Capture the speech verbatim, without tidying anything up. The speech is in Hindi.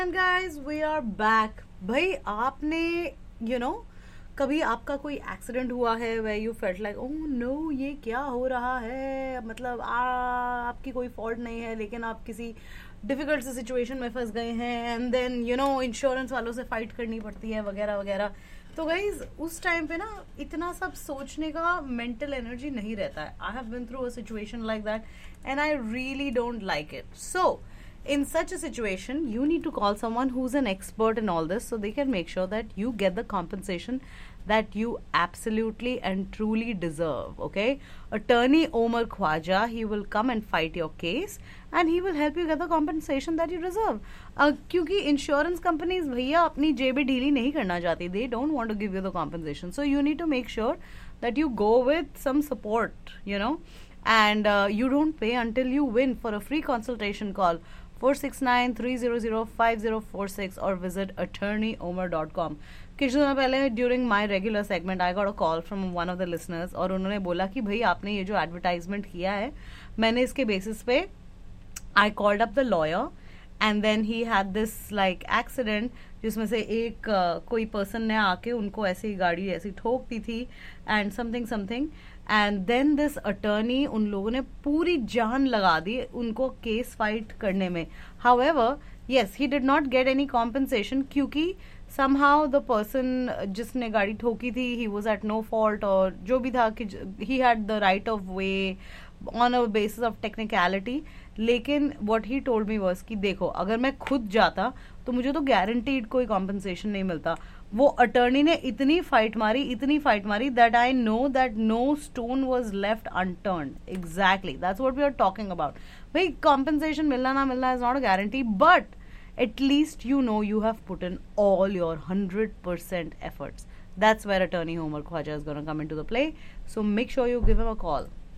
And guys we are back. भाई आपने यू you नो know, कभी आपका कोई एक्सीडेंट हुआ है way you felt like oh no ये क्या हो रहा है, मतलब आ, आपकी कोई फॉल्ट नहीं है लेकिन आप किसी डिफिकल्ट से सिचुएशन में फंस गए हैं and then you know insurance वालों से फाइट करनी पड़ती है वगैरह वगैरह। तो गाइज उस टाइम पे ना इतना सब सोचने का मेंटल एनर्जी नहीं रहता है। I have been through a situation like that and I really don't like it. So in such a situation you need to call someone who's an expert in all this so they can make sure that you get the compensation that you absolutely and truly deserve. Okay, attorney Omar Khwaja, he will come and fight your case and he will help you get the compensation that you deserve. uh, क्योंकि इंश्योरेंस कंपनीज भैया अपनी जेबें ढीली नहीं करना चाहती, they don't want to give you the compensation, so you need to make sure that you go with some support, you know, and uh, you don't pay until you win. For a free consultation, call four six nine three zero zero five zero four six or visit attorney omar dot com. कुछ दिनों पहले during my regular segment I got a call from one of the listeners और उन्होंने बोला कि भाई आपने ये जो एडवर्टाइजमेंट किया है मैंने इसके बेसिस पे I called up the lawyer and then he had this like accident जिसमें से एक uh, कोई पर्सन ने आके उनको ऐसी गाड़ी ऐसी ठोक दी थी and something something and then this attorney उन लोगों ने पूरी जान लगा दी उनको केस फाइट करने में। However yes he did not get any compensation क्योंकि somehow the person जिसने गाड़ी ठोकी थी he was at no fault और जो भी था कि he had the right of way on a basis of technicality। लेकिन what he told me was कि देखो अगर मैं खुद जाता तो मुझे तो guaranteed कोई compensation नहीं मिलता। वो अटर्नी ने इतनी फाइट मारी इतनी फाइट मारी that I know that no stone was left unturned. Exactly that's what we are talking about. भाई कॉम्पनसेशन मिलना ना मिलना is not a guarantee but at least you know you have put in all your one hundred percent efforts. That's where attorney Omar Khwaja is going to come into the play. So make sure you give him a call.